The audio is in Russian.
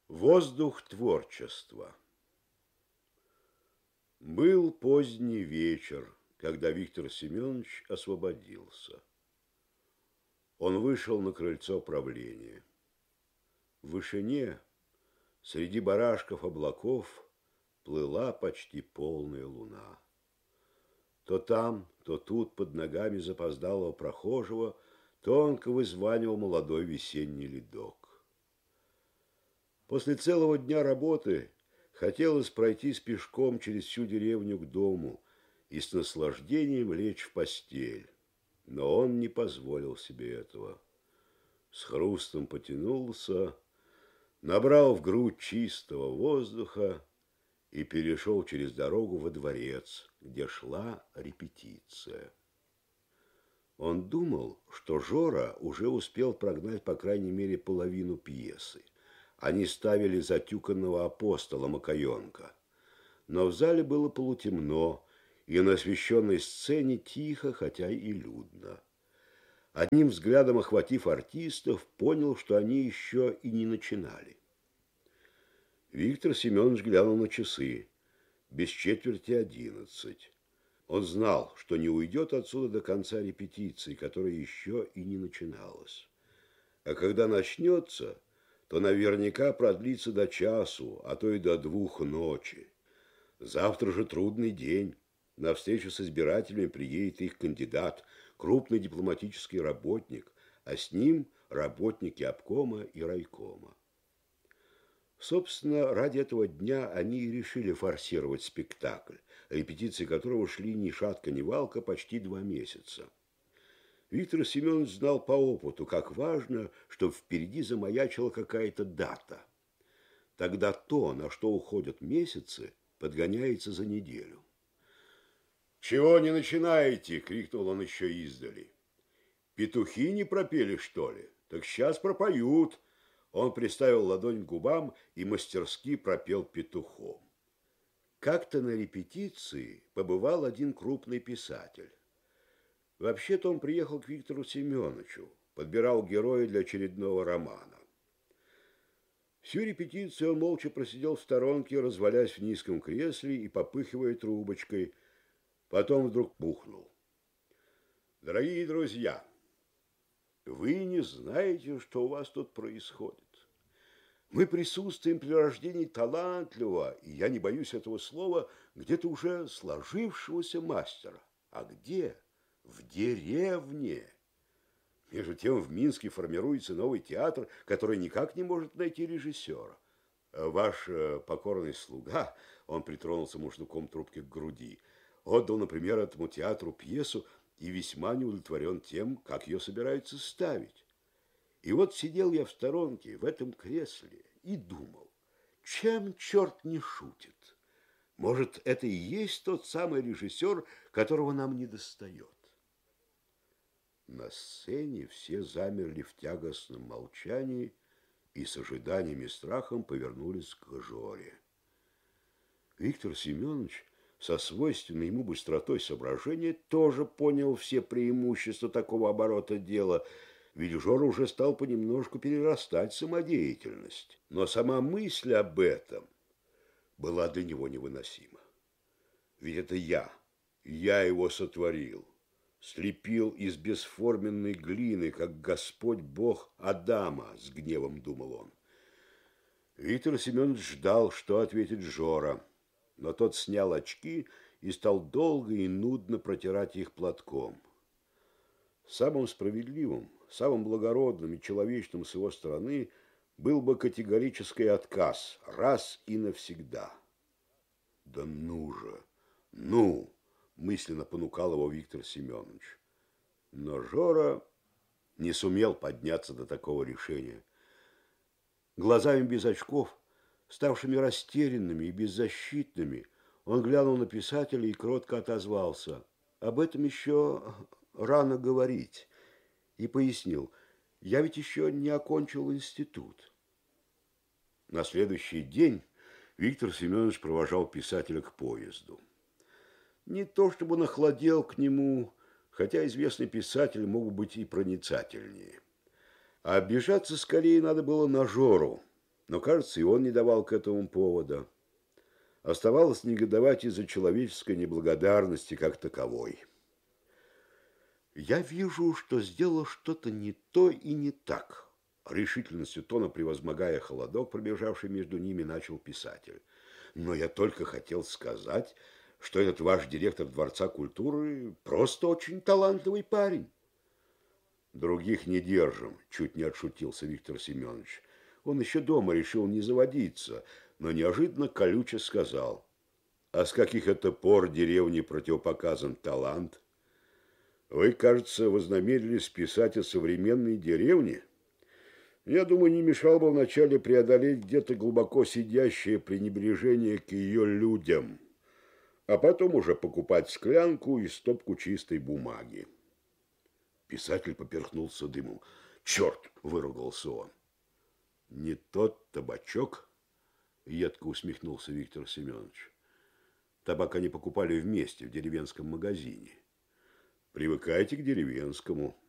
Воздух творчества. Был поздний вечер, когда Виктор Семенович освободился. Он вышел на крыльцо правления. В вышине, среди барашков облаков, плыла почти полная луна. То там, то тут под ногами запоздалого прохожего тонко вызванивал молодой весенний ледок. После целого дня работы хотелось пройтись пешком через всю деревню к дому и с наслаждением лечь в постель. Но он не позволил себе этого. С хрустом потянулся, набрал в грудь чистого воздуха и перешел через дорогу во дворец, где шла репетиция. Он думал, что Жора уже успел прогнать по крайней мере половину пьесы. Они ставили затюканного апостола Макаенка. Но в зале было полутемно, и на освещенной сцене тихо, хотя и людно. Одним взглядом охватив артистов, понял, что они еще и не начинали. Виктор Семенович глянул на часы. Без четверти 11. Он знал, что не уйдет отсюда до конца репетиции, которая еще и не начиналась. А когда начнется, то наверняка продлится до часу, а то и до 2 ночи. Завтра же трудный день. На встречу с избирателями приедет их кандидат, крупный дипломатический работник, а с ним работники обкома и райкома. Собственно, ради этого дня они и решили форсировать спектакль, репетиции которого шли ни шатка, ни валка почти 2 месяца. Виктор Семенович знал по опыту, как важно, чтобы впереди замаячила какая-то дата. Тогда то, на что уходят месяцы, подгоняется за неделю. «Чего не начинаете?» – крикнул он еще издали. «Петухи не пропели, что ли? Так сейчас пропоют». Он приставил ладонь к губам и мастерски пропел петухом. Как-то на репетиции побывал один крупный писатель. Вообще-то он приехал к Виктору Семеновичу, подбирал героя для очередного романа. Всю репетицию он молча просидел в сторонке, развалясь в низком кресле и попыхивая трубочкой. Потом вдруг бухнул. «Дорогие друзья, вы не знаете, что у вас тут происходит. Мы присутствуем при рождении талантливого, и я не боюсь этого слова, где-то уже сложившегося мастера. А где? В деревне. Между тем в Минске формируется новый театр, который никак не может найти режиссера. Ваш покорный слуга, он притронулся мундштуком трубки к груди, отдал, например, этому театру пьесу и весьма не удовлетворен тем, как ее собираются ставить. И вот сидел я в сторонке, в этом кресле, и думал, чем черт не шутит? Может, это и есть тот самый режиссер, которого нам недостает? На сцене все замерли в тягостном молчании и с ожиданием и страхом повернулись к Жоре. Виктор Семенович со свойственной ему быстротой соображения тоже понял все преимущества такого оборота дела, ведь Жора уже стал понемножку перерастать в самодеятельность. Но сама мысль об этом была для него невыносима. Ведь это я его сотворил, слепил из бесформенной глины, как Господь Бог Адама, с гневом думал он. Виктор Семенович ждал, что ответит Жора, но тот снял очки и стал долго и нудно протирать их платком. Самым справедливым, самым благородным и человечным с его стороны был бы категорический отказ раз и навсегда. «Да ну же, ну!» – мысленно понукал его Виктор Семенович. Но Жора не сумел подняться до такого решения. Глазами без очков, ставшими растерянными и беззащитными, он глянул на писателя и кротко отозвался. «Об этом еще рано говорить». И пояснил, «Я ведь еще не окончил институт». На следующий день Виктор Семенович провожал писателя к поезду. Не то чтобы он охладел к нему, хотя известный писатель мог быть и проницательнее. А обижаться скорее надо было на Жору. Но, кажется, и он не давал к этому повода. Оставалось негодовать из-за человеческой неблагодарности как таковой. «Я вижу, что сделал что-то не то и не так», — решительностью тона, превозмогая холодок, пробежавший между ними, начал писатель. «Но я только хотел сказать, что этот ваш директор Дворца культуры просто очень талантливый парень». «Других не держим», – чуть не отшутился Виктор Семенович. Он еще дома решил не заводиться, но неожиданно колюче сказал: «А с каких это пор деревне противопоказан талант? Вы, кажется, вознамерились писать о современной деревне? Я думаю, не мешало бы вначале преодолеть где-то глубоко сидящее пренебрежение к ее людям, а потом уже покупать склянку и стопку чистой бумаги». Писатель поперхнулся дымом. «Черт!» – выругался он. «Не тот табачок?» – едко усмехнулся Виктор Семенович. «Табак они покупали вместе в деревенском магазине. Привыкайте к деревенскому.